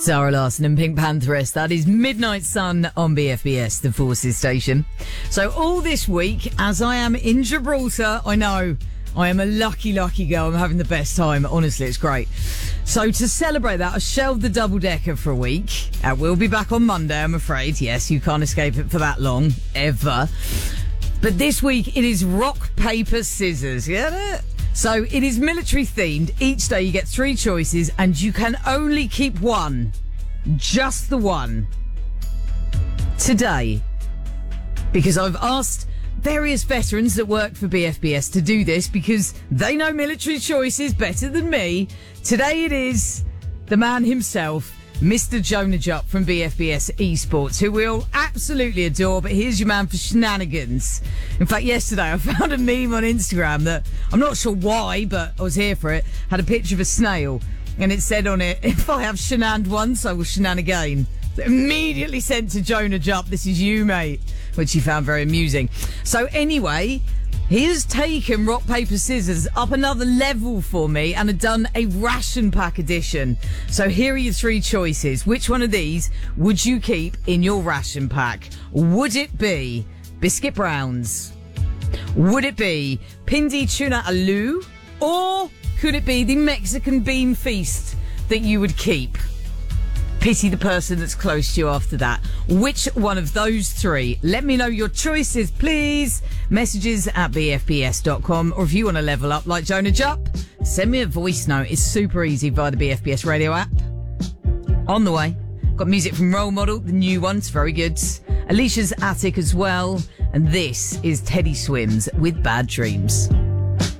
Zara Larsson and Pink Pantheress. That is Midnight Sun on BFBS, the Forces station. So all this week, as I am in Gibraltar, I know I am a lucky girl. I'm having the best time. Honestly, it's great. So to celebrate that, I shelved the double-decker for a week. We'll be back on Monday, I'm afraid. Yes, you can't escape it for that long, ever. But this week, it is rock, paper, scissors. Get it? So it is military themed. Each day you get 3 choices and you can only keep one. Just the one. Today. Because I've asked various veterans that work for BFBS to do this because they know military choices better than me. Today it is the man himself, Mr. Jonah Jupp from BFBS Esports, who we all absolutely adore, but here's your man for shenanigans. In fact, yesterday I found a meme on Instagram that, I'm not sure why, but I was here for it, had a picture of a snail, and it said on it, if I have shenaned once, I will shenan again. So immediately sent to Jonah Jupp, this is you, mate, which he found very amusing. So anyway, he has taken rock, paper, scissors up another level for me and had done a ration pack edition. So here are your 3 choices. Which one of these would you keep in your ration pack? Would it be Biscuit Browns? Would it be Pindi Tuna Alu? Or could it be the Mexican bean feast that you would keep? Pity the person that's close to you after that. Which one of those 3? Let me know your choices, please. Messages at bfbs.com. Or if you want to level up like Jonah Jupp, send me a voice note. It's super easy via the BFBS radio app. On the way. Got music from Role Model, the new one. It's very good. Alicia's Attic as well. And this is Teddy Swims with Bad Dreams.